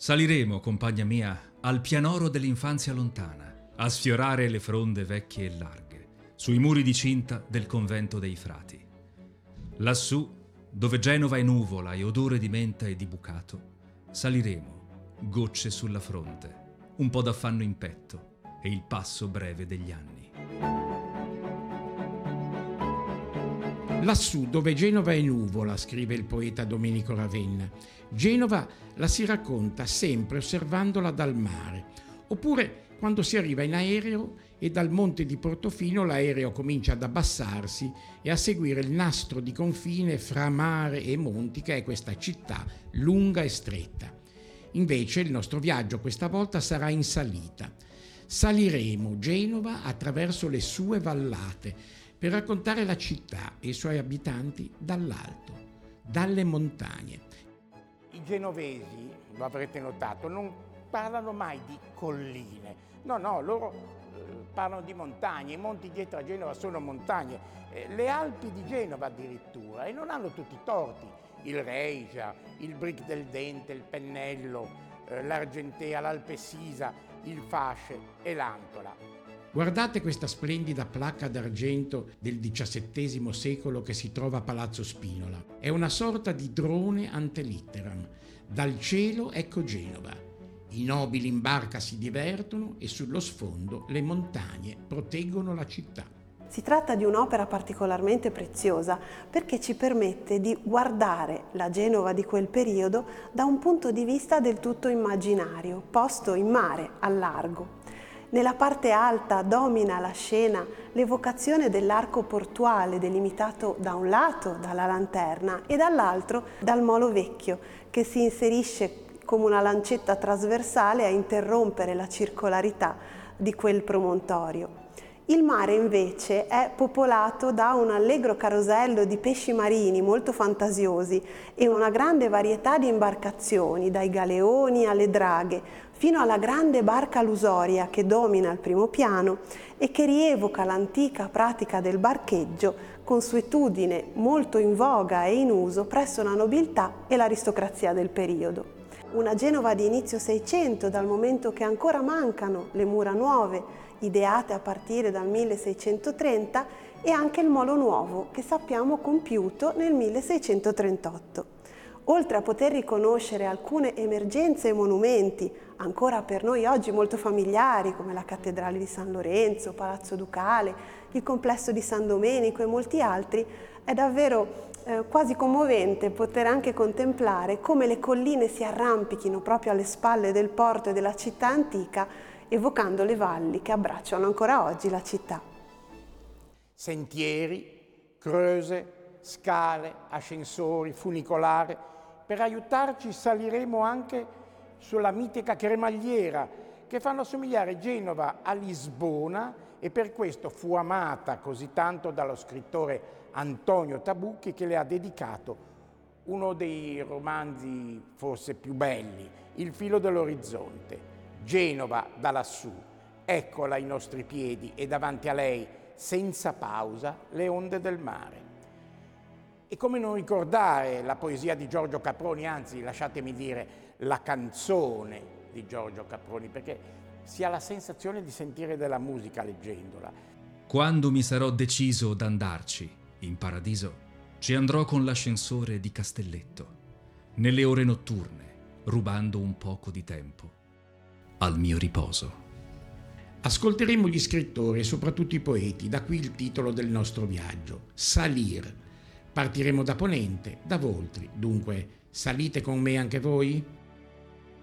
Saliremo, compagna mia, al pianoro dell'infanzia lontana, a sfiorare le fronde vecchie e larghe, sui muri di cinta del convento dei frati. Lassù, dove Genova è nuvola e odore di menta e di bucato, saliremo, gocce sulla fronte, un po' d'affanno in petto e il passo breve degli anni. Lassù dove Genova è nuvola, scrive il poeta Domenico Ravenna. Genova la si racconta sempre osservandola dal mare, oppure quando si arriva in aereo e dal monte di Portofino l'aereo comincia ad abbassarsi e a seguire il nastro di confine fra mare e monti che è questa città lunga e stretta. Invece il nostro viaggio questa volta sarà in salita. Saliremo Genova attraverso le sue vallate per raccontare la città e i suoi abitanti dall'alto, dalle montagne. I genovesi, lo avrete notato, non parlano mai di colline. No, loro parlano di montagne. I monti dietro a Genova sono montagne. Le Alpi di Genova addirittura, e non hanno tutti i torti. Il Regia, il Bric del Dente, il Pennello, l'Argentea, l'Alpe Sisa, il Fasce e l'Antola. Guardate questa splendida placca d'argento del XVII secolo che si trova a Palazzo Spinola. È una sorta di drone ante litteram. Dal cielo ecco Genova. I nobili in barca si divertono e sullo sfondo le montagne proteggono la città. Si tratta di un'opera particolarmente preziosa perché ci permette di guardare la Genova di quel periodo da un punto di vista del tutto immaginario, posto in mare, al largo. Nella parte alta domina la scena l'evocazione dell'arco portuale delimitato da un lato dalla lanterna e dall'altro dal molo vecchio che si inserisce come una lancetta trasversale a interrompere la circolarità di quel promontorio. Il mare invece è popolato da un allegro carosello di pesci marini molto fantasiosi e una grande varietà di imbarcazioni, dai galeoni alle draghe, fino alla grande barca lusoria che domina il primo piano e che rievoca l'antica pratica del barcheggio, consuetudine molto in voga e in uso presso la nobiltà e l'aristocrazia del periodo. Una Genova di inizio Seicento, dal momento che ancora mancano le mura nuove, ideate a partire dal 1630, e anche il Molo Nuovo, che sappiamo compiuto nel 1638. Oltre a poter riconoscere alcune emergenze e monumenti, ancora per noi oggi molto familiari, come la Cattedrale di San Lorenzo, Palazzo Ducale, il complesso di San Domenico e molti altri, è davvero quasi commovente poter anche contemplare come le colline si arrampichino proprio alle spalle del porto e della città antica, evocando le valli che abbracciano ancora oggi la città. Sentieri, creuse, scale, ascensori, funicolare. Per aiutarci saliremo anche sulla mitica cremagliera che fanno assomigliare Genova a Lisbona e per questo fu amata così tanto dallo scrittore Antonio Tabucchi, che le ha dedicato uno dei romanzi forse più belli, Il filo dell'orizzonte. Genova da lassù, eccola ai nostri piedi e davanti a lei, senza pausa, le onde del mare. E come non ricordare la poesia di Giorgio Caproni, anzi lasciatemi dire la canzone di Giorgio Caproni, perché si ha la sensazione di sentire della musica leggendola. Quando mi sarò deciso ad andarci in paradiso, ci andrò con l'ascensore di Castelletto, nelle ore notturne, rubando un poco di tempo al mio riposo. Ascolteremo gli scrittori e soprattutto i poeti, da qui il titolo del nostro viaggio, Salir. Partiremo da Ponente, da Voltri, dunque salite con me anche voi?